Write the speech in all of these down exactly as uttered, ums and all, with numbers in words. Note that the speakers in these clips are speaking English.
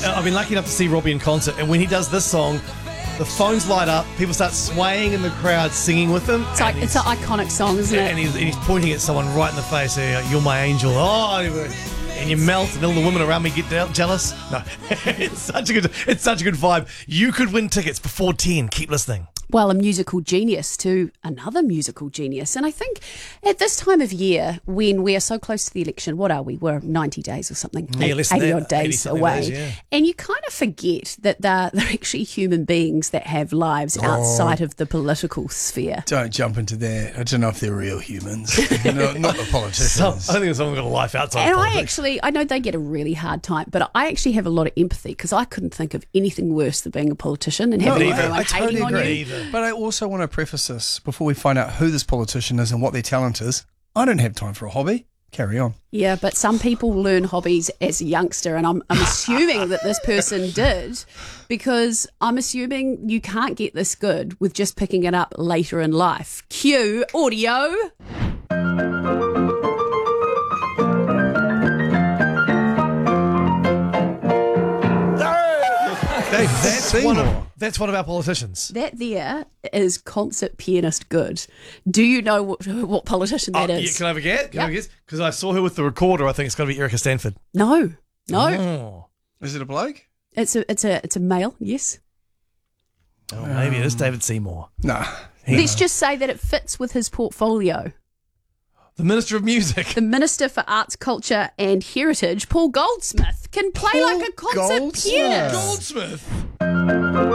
I've been lucky enough to see Robbie in concert, and when he does this song, the phones light up, people start swaying in the crowd, singing with him. It's like it's an iconic song, isn't it? And he's, and he's pointing at someone right in the face. Hey, you're my angel. Oh, and you melt, and all the women around me get jealous. No, it's such a good, it's such a good vibe. You could win tickets before ten. Keep listening. Well, a musical genius to another musical genius. And I think at this time of year, when we are so close to the election, what are we? We're ninety days or something, yeah, eighty odd days away. Days, yeah. And you kind of forget that they're, they're actually human beings that have lives Oh. outside of the political sphere. Don't jump into that. I don't know if they're real humans. no, not the politicians. Some, I think there's someone got a life outside And of I politics. actually, I know they get a really hard time, but I actually have a lot of empathy because I couldn't think of anything worse than being a politician and having neither. everyone I totally hating on agree. you. Neither. But I also want to preface this before we find out who this politician is and what their talent is. I don't have time for a hobby. Carry on. Yeah, but some people learn hobbies as a youngster, and I'm, I'm assuming that this person did, because I'm assuming you can't get this good with just picking it up later in life. Cue audio. Dave, that's Seymour. one, of, that's one of our politicians. That there is concert pianist good. Do you know what, what politician that Oh, is? yeah, can I have a guess? Can I have a Yep. guess? Because I saw her with the recorder. I think it's got to be Erica Stanford. No, no. Oh, Is it a bloke? It's a it's a it's a male. Yes. oh maybe it is David Seymour. Nah. Let's just say that it fits with his portfolio. The Minister of Music. The Minister for Arts, Culture and Heritage, Paul Goldsmith, can play Paul like a concert Goldsmith. pianist. Goldsmith.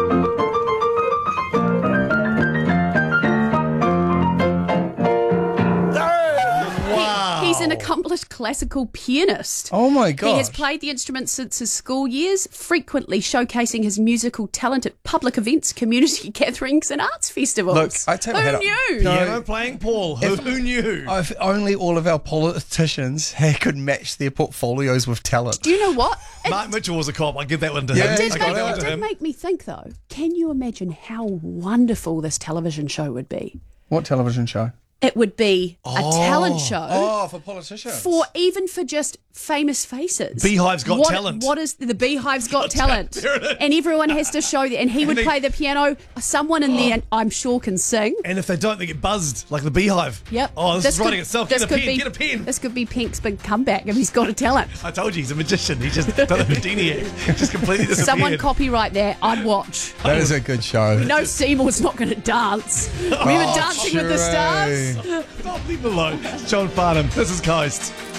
Wow. He's an accomplished classical pianist. Oh my He god. has played the instrument since his school years, frequently showcasing his musical talent at public events, community gatherings, and arts festivals. Look, I take my Who hat up. knew? No. Piano playing Paul. Who, who knew? If only all of our politicians could match their portfolios with talent. Do you know what? It Mark Mitchell was a cop. I give that one to Yeah, him. did, I he's make, give that one it to did him. make me think, though. Can you imagine how wonderful this television show would be? What television show? It would be a talent show. Oh, for politicians. For even for just famous faces. Beehive's Got what, Talent. What is the Beehive's Got, Talent? There it is. And everyone has to show that. And he would And they- play the piano. Someone in there, I'm sure, can sing. And if they don't, they get buzzed like the Beehive. Yep. Oh, this, is writing could- itself. this Get a could pen. be- Get a pen. This could be Pink's big comeback if he's got a talent. I told you, he's a magician. He just done a Houdini act. Just completely disappeared. Someone copyright that. I'd watch. That is a good show. No, Seymour's not going to dance. Remember Oh, Dancing with the Sheree. Stars? Oh, leave him alone. It's John Farnham. This is Coast.